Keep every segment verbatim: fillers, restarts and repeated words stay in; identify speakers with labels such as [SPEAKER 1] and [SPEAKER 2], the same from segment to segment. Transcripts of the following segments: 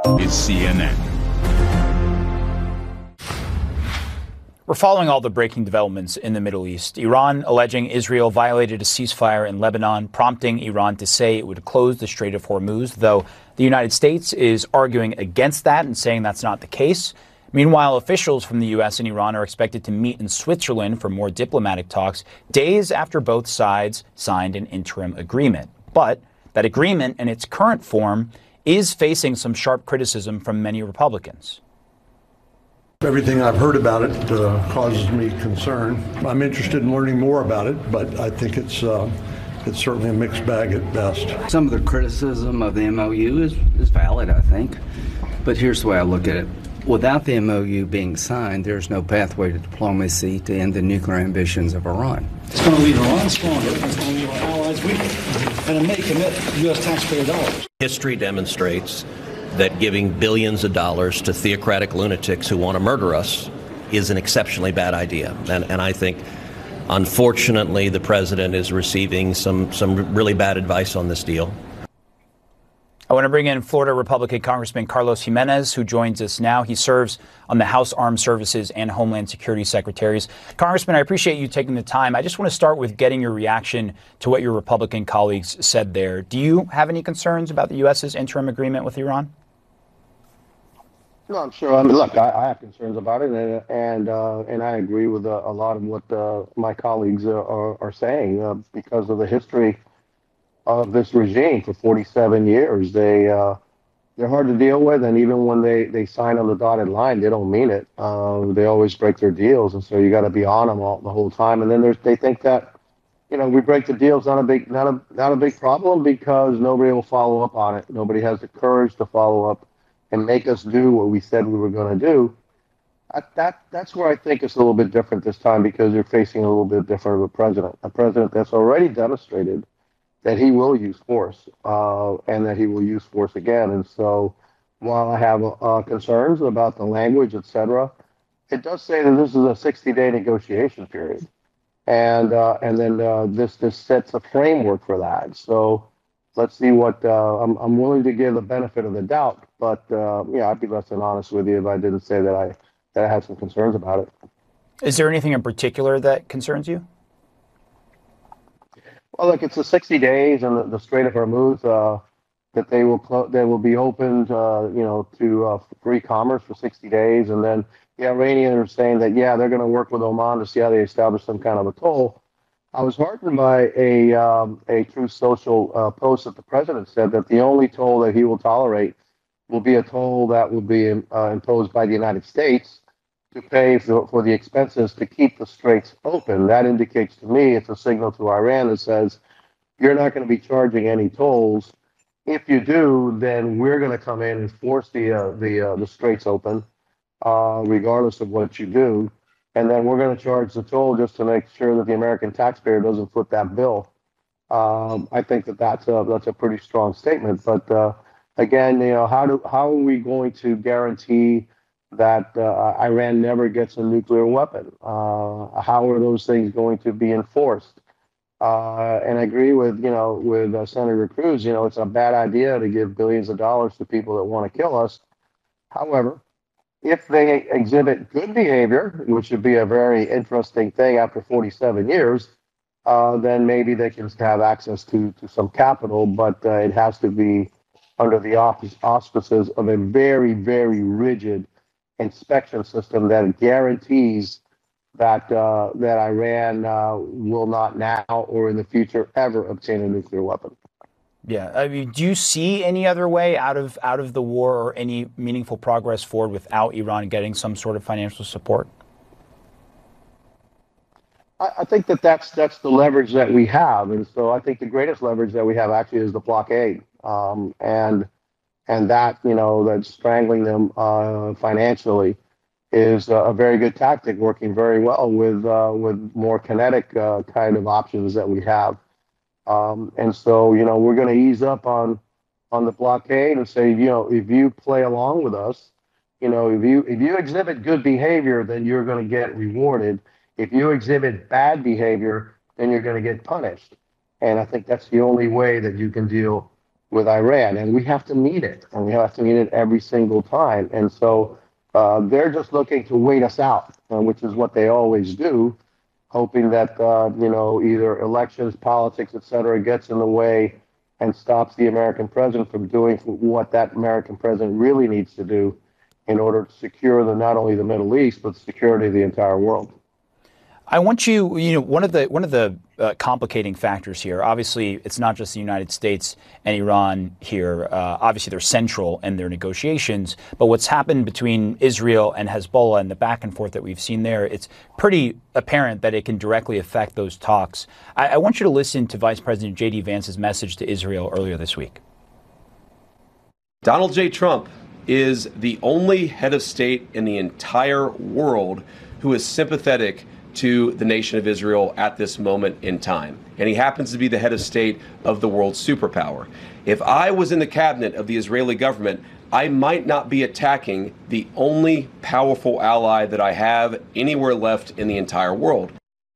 [SPEAKER 1] is C N N.
[SPEAKER 2] We're following all the breaking developments in the Middle East. Iran alleging Israel violated a ceasefire in Lebanon, prompting Iran to say it would close the Strait of Hormuz, though the United States is arguing against that and saying that's not the case. Meanwhile, officials from the U S and Iran are expected to meet in Switzerland for more diplomatic talks days after both sides signed an interim agreement. But that agreement in its current form is facing some sharp criticism from many Republicans.
[SPEAKER 3] Everything I've heard about it uh, causes me concern. I'm interested in learning more about it, but I think it's uh, it's certainly a mixed bag at best.
[SPEAKER 4] Some of the criticism of the M O U is, is valid, I think. But here's the way I look at it. Without the M O U being signed, there's no pathway to diplomacy to end the nuclear ambitions of Iran.
[SPEAKER 5] It's going to leave Iran stronger, and it's going to leave our allies weaker, and it may commit U S taxpayer dollars.
[SPEAKER 6] History demonstrates that giving billions of dollars to theocratic lunatics who want to murder us is an exceptionally bad idea. And, and I think, unfortunately, the president is receiving some, some really bad advice on this deal.
[SPEAKER 2] I want to bring in Florida Republican Congressman Carlos Gimenez, who joins us now. He serves on the House Armed Services and Homeland Security Secretaries. Congressman, I appreciate you taking the time. I just want to start with getting your reaction to what your Republican colleagues said there. Do you have any concerns about the U S's interim agreement with Iran?
[SPEAKER 7] No, I'm sure. I mean, look, I, I have concerns about it, and and, uh, and I agree with uh, a lot of what uh, my colleagues uh, are, are saying uh, because of the history of this regime for forty-seven years. They uh, they're hard to deal with, and even when they, they sign on the dotted line, they don't mean it. Uh, they always break their deals, and so you got to be on them all the whole time. And then there's they think that you know we break the deals, not a big not a not a big problem because nobody will follow up on it. Nobody has the courage to follow up and make us do what we said we were going to do. That, that that's where I think it's a little bit different this time because you're facing a little bit different of a president, a president that's already demonstrated that he will use force uh, and that he will use force again. And so while I have uh, concerns about the language, et cetera, it does say that this is a sixty-day negotiation period. And uh, and then uh, this this sets a framework for that. So let's see what, uh, I'm, I'm willing to give the benefit of the doubt, but uh, yeah, I'd be less than honest with you if I didn't say that I, that I had some concerns about it.
[SPEAKER 2] Is there anything in particular that concerns you?
[SPEAKER 7] Well, look, it's the sixty days and the, the Strait of Hormuz uh, that they will clo- they will be opened, uh, you know, to uh, free commerce for sixty days, and then the Iranians are saying that yeah, they're going to work with Oman to see how they establish some kind of a toll. I was heartened by a um, a Truth Social uh, post that the president said that the only toll that he will tolerate will be a toll that will be uh, imposed by the United States to pay for, for the expenses to keep the straits open. That indicates to me it's a signal to Iran that says, you're not going to be charging any tolls. If you do, then we're going to come in and force the uh, the uh, the straits open, uh, regardless of what you do. And then we're going to charge the toll just to make sure that the American taxpayer doesn't foot that bill. Um, I think that that's a, that's a pretty strong statement. But uh, again, you know, how do how are we going to guarantee that uh, Iran never gets a nuclear weapon? Uh, how are those things going to be enforced? Uh, and I agree with, you know, with uh, Senator Cruz, you know, it's a bad idea to give billions of dollars to people that want to kill us. However, if they exhibit good behavior, which would be a very interesting thing after forty-seven years, uh, then maybe they can have access to, to some capital, but uh, it has to be under the auspices of a very, very rigid inspection system that guarantees that uh, that Iran uh, will not now or in the future ever obtain a nuclear weapon.
[SPEAKER 2] Yeah, I mean, do you see any other way out of out of the war or any meaningful progress forward without Iran getting some sort of financial support?
[SPEAKER 7] I, I think that that's that's the leverage that we have, and so I think the greatest leverage that we have actually is the blockade, um, and and that you know that strangling them uh, financially is a very good tactic, working very well with uh, with more kinetic uh, kind of options that we have. Um, and so, you know, we're going to ease up on on the blockade and say, you know, if you play along with us, you know, if you if you exhibit good behavior, then you're going to get rewarded. If you exhibit bad behavior, then you're going to get punished. And I think that's the only way that you can deal with Iran, and we have to meet it, and we have to meet it every single time. And so uh, they're just looking to wait us out, uh, which is what they always do, hoping that uh, you know either elections, politics, et cetera, gets in the way and stops the American president from doing what that American president really needs to do in order to secure the not only the Middle East but the security of the entire world.
[SPEAKER 2] I want you, you know, one of the one of the uh, complicating factors here, obviously, it's not just the United States and Iran here. Uh, obviously, they're central in their negotiations. But what's happened between Israel and Hezbollah and the back and forth that we've seen there, it's pretty apparent that it can directly affect those talks. I, I want you to listen to Vice President J D Vance's message to Israel earlier this week.
[SPEAKER 1] Donald J. Trump is the only head of state in the entire world who is sympathetic to the nation of Israel at this moment in time. And he happens to be the head of state of the world superpower. If I was in the cabinet of the Israeli government, I might not be attacking the only powerful ally that I have anywhere left in the entire world.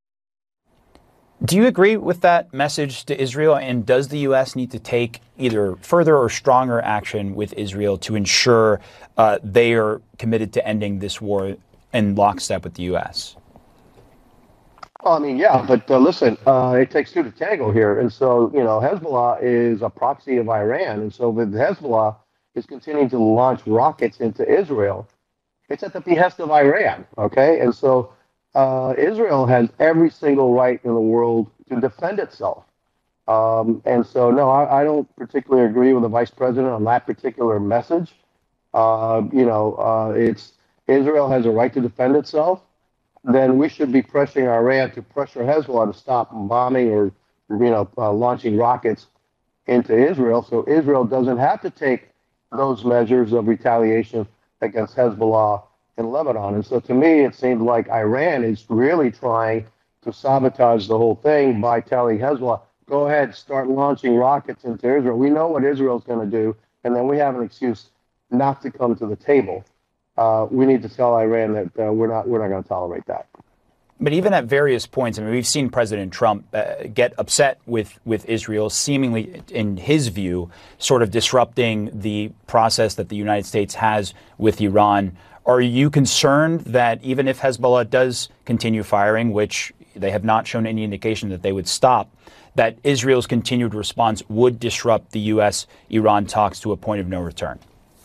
[SPEAKER 2] Do you agree with that message to Israel? And does the U S need to take either further or stronger action with Israel to ensure uh, they are committed to ending this war in lockstep with the U S?
[SPEAKER 7] Well, I mean, yeah, but uh, listen, uh, it takes two to tango here. And so, you know, Hezbollah is a proxy of Iran. And so with Hezbollah is continuing to launch rockets into Israel, it's at the behest of Iran, okay? And so uh, Israel has every single right in the world to defend itself. Um, and so, no, I, I don't particularly agree with the vice president on that particular message. Uh, you know, uh, it's Israel has a right to defend itself. Then we should be pressuring Iran to pressure Hezbollah to stop bombing or, you know, uh, launching rockets into Israel, so Israel doesn't have to take those measures of retaliation against Hezbollah in Lebanon. And so to me, it seemed like Iran is really trying to sabotage the whole thing by telling Hezbollah, go ahead, start launching rockets into Israel. We know what Israel's going to do, and then we have an excuse not to come to the table. Uh, we need to tell Iran that uh, we're not we're not going to tolerate that.
[SPEAKER 2] But even at various points, I mean, we've seen President Trump uh, get upset with, with Israel, seemingly, in his view, sort of disrupting the process that the United States has with Iran. Are you concerned that even if Hezbollah does continue firing, which they have not shown any indication that they would stop, that Israel's continued response would disrupt the U S Iran talks to a point of no return?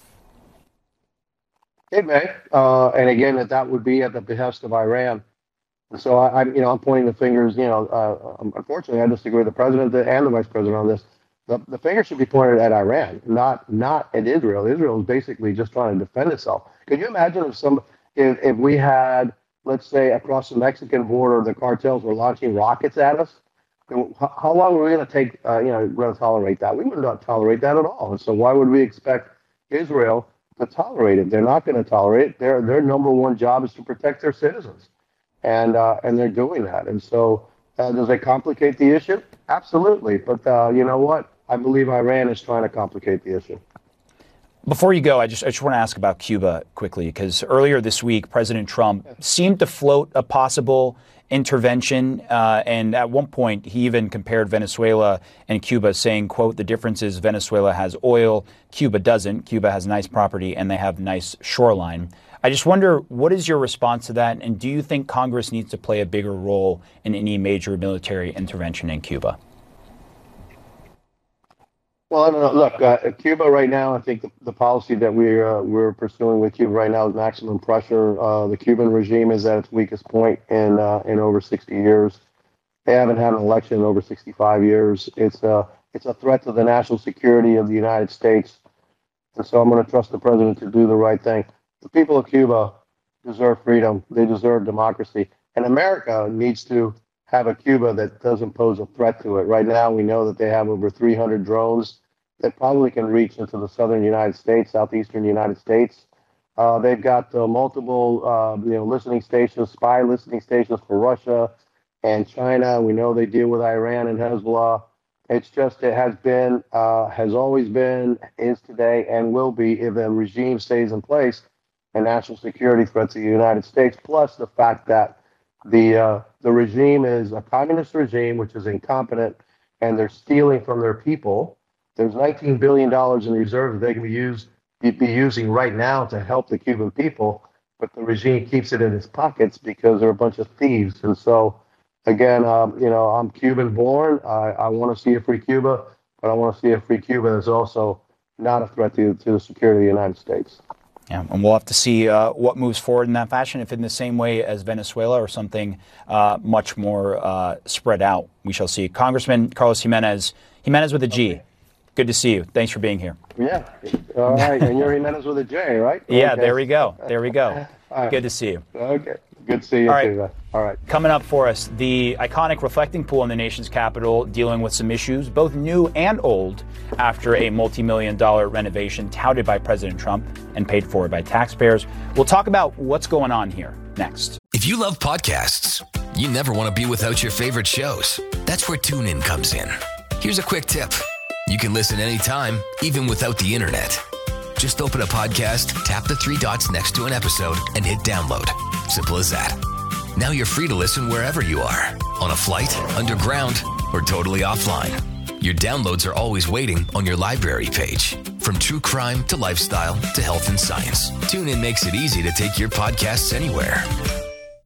[SPEAKER 7] It may, uh, and again, that that would be at the behest of Iran. And so I, I'm, you know, I'm pointing the fingers. You know, uh, unfortunately, I disagree with the president and the vice president on this. The, the finger should be pointed at Iran, not not at Israel. Israel is basically just trying to defend itself. Could you imagine if some, if, if we had, let's say, across the Mexican border, the cartels were launching rockets at us? How long were we going to take? Uh, you know, going to tolerate that? We would not tolerate that at all. And so why would we expect Israel to tolerate it? They're not going to tolerate it. Their their number one job is to protect their citizens, and uh, and they're doing that. And so, uh, does it complicate the issue? Absolutely. But uh, you know what? I believe Iran is trying to complicate the issue.
[SPEAKER 2] Before you go, I just I just want to ask about Cuba quickly, because earlier this week, President Trump seemed to float a possible intervention, uh, and at one point he even compared Venezuela and Cuba, saying, quote, the difference is Venezuela has oil, Cuba doesn't. Cuba has nice property and they have nice shoreline. I just wonder, what is your response to that? And do you think Congress needs to play a bigger role in any major military intervention in Cuba?
[SPEAKER 7] Well, I don't know. Look, uh, Cuba right now, I think the, the policy that we're uh, we're pursuing with Cuba right now is maximum pressure. Uh, the Cuban regime is at its weakest point in uh, in over sixty years. They haven't had an election in over sixty-five years. It's a it's a threat to the national security of the United States, and so I'm going to trust the president to do the right thing. The people of Cuba deserve freedom. They deserve democracy, and America needs to have a Cuba that doesn't pose a threat to it. Right now, we know that they have over three hundred drones that probably can reach into the southern United States, southeastern United States. Uh, they've got uh, multiple, uh, you know, listening stations, spy listening stations for Russia and China. We know they deal with Iran and Hezbollah. It's just, it has been, uh, has always been, is today, and will be, if the regime stays in place, a national security threat to the United States. Plus the fact that the uh, the regime is a communist regime, which is incompetent, and they're stealing from their people. There's nineteen billion dollars in reserves that they can be used be using right now to help the Cuban people, but the regime keeps it in its pockets because they're a bunch of thieves. And so, again, um, you know, I'm Cuban born. I, I want to see a free Cuba, but I want to see a free Cuba that's also not a threat to, to the security of the United States.
[SPEAKER 2] Yeah, and we'll have to see uh, what moves forward in that fashion, if in the same way as Venezuela or something uh, much more uh, spread out. We shall see. Congressman Carlos Gimenez, Gimenez with a G. Okay. Good to see you. Thanks for being here.
[SPEAKER 7] Yeah. All right. And you're Gimenez with a J, right?
[SPEAKER 2] Yeah,
[SPEAKER 7] okay.
[SPEAKER 2] there we go. There we go.
[SPEAKER 7] Right.
[SPEAKER 2] Good to see you.
[SPEAKER 7] Okay. Good to see you
[SPEAKER 2] All right.
[SPEAKER 7] too. All right.
[SPEAKER 2] Coming up for us, the iconic reflecting pool in the nation's capital dealing with some issues, both new and old, after a multi-million dollar renovation touted by President Trump and paid for by taxpayers. We'll talk about what's going on here next.
[SPEAKER 8] If you love podcasts, you never want to be without your favorite shows. That's where TuneIn comes in. Here's a quick tip. You can listen anytime, even without the internet. Just open a podcast, tap the three dots next to an episode, and hit download. Simple as that. Now you're free to listen wherever you are, on a flight, underground, or totally offline. Your downloads are always waiting on your library page. From true crime to lifestyle to health and science, TuneIn makes it easy to take your podcasts anywhere.